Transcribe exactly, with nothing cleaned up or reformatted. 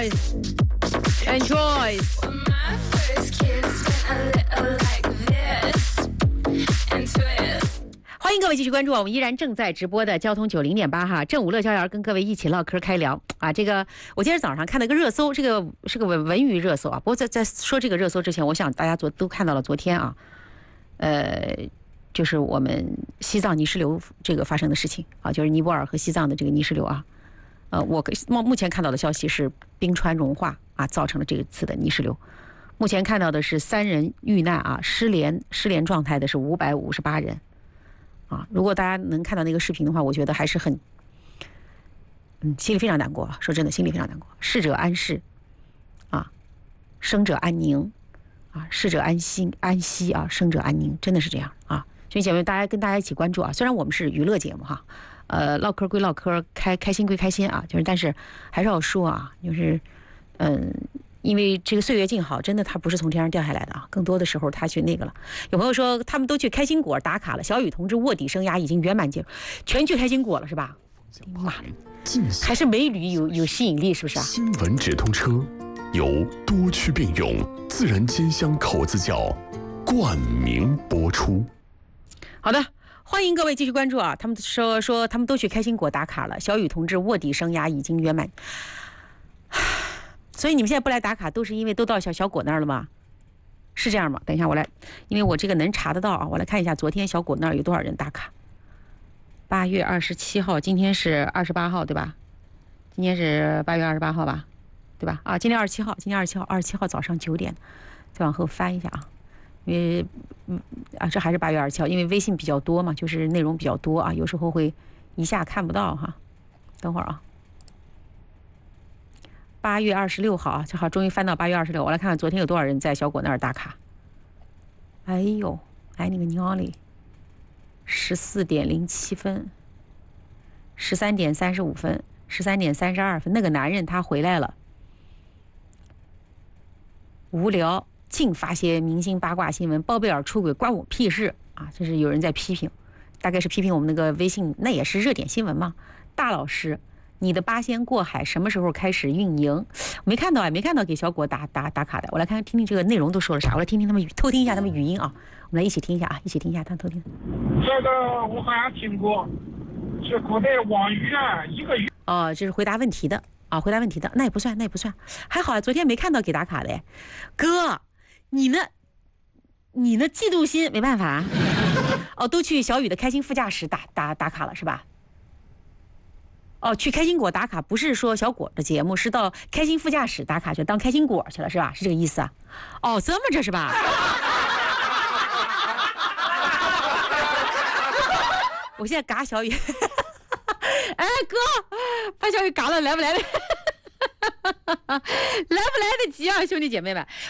Joyce and Joyce。欢迎各位继续关注我们依然正在直播的交通九零点八哈，正午乐逍遥跟各位一起唠嗑开聊啊。这个我今天早上看了个热搜，这个是个文文娱热搜啊。不过在在说这个热搜之前，我想大家昨都看到了昨天啊，呃，就是我们西藏泥石流这个发生的事情啊，就是尼泊尔和西藏的这个泥石流啊。呃，我目目前看到的消息是冰川融化啊，造成了这次的泥石流。目前看到的是三人遇难啊，失联失联状态的是五百五十八人。啊，如果大家能看到那个视频的话，我觉得还是很，嗯，心里非常难过。说真的，心里非常难过。逝者安适，啊，生者安宁，啊，逝者安心安息啊，生者安宁，真的是这样啊。所以姐妹，大家跟大家一起关注啊。虽然我们是娱乐节目哈，呃，唠嗑归唠嗑，开开心归开心啊，就是但是还是要说啊，就是嗯。因为这个岁月静好，真的它不是从天上掉下来的啊，更多的时候它去那个了。有朋友说他们都去开心果打卡了，小雨同志卧底生涯已经圆满结束，全去开心果了是吧？妈，还是美女有有吸引力是不是啊？ 新闻直通车由多区并用自然煎香口子窖冠名播出。 好的，欢迎各位继续关注啊！他们说说他们都去开心果打卡了，小雨同志卧底生涯已经圆满。所以你们现在不来打卡，都是因为都到小小果那儿了吗？是这样吗？等一下我来，因为我这个能查得到啊，我来看一下昨天小果那儿有多少人打卡。八月二十七号，今天是二十八号，对吧？今天是八月二十八号吧，对吧？啊，今天二十七号，今天二十七号，二十七号早上九点，再往后翻一下啊，因为嗯啊，这还是八月二十七号，因为微信比较多嘛，就是内容比较多啊，有时候会一下看不到哈。等会儿啊。八月二十六号啊，正好终于翻到八月二十六，我来看看昨天有多少人在小果那儿打卡。哎呦，哎那个娘嘞，十四点零七分，十三点三十五分，十三点三十二分，那个男人他回来了。无聊，净发些明星八卦新闻，包贝尔出轨关我屁事啊！这是有人在批评，大概是批评我们那个微信，那也是热点新闻嘛。大老师。你的八仙过海什么时候开始运营？没看到啊，没看到给小果打打打卡的。我来看看听听这个内容都说了啥，我来听听他们偷听一下他们语音啊，我们来一起听一下啊，一起听一下他偷听。 这个我好像听过，是古代网鱼啊，一个鱼。 哦，这是回答问题的啊，回答问题的，那也不算，那也不算，还好啊，昨天没看到给打卡的。哥，你那，你那嫉妒心没办法啊。哦，都去小雨的开心副驾驶打打打卡了是吧？哦，去开心果打卡不是说小果的节目，是到开心副驾驶打卡去当开心果去了是吧？是这个意思啊？哦，这么着是吧？我现在嘎小雨，哎哥，把小雨嘎了，来不来得？来不来得及啊，兄弟姐妹们！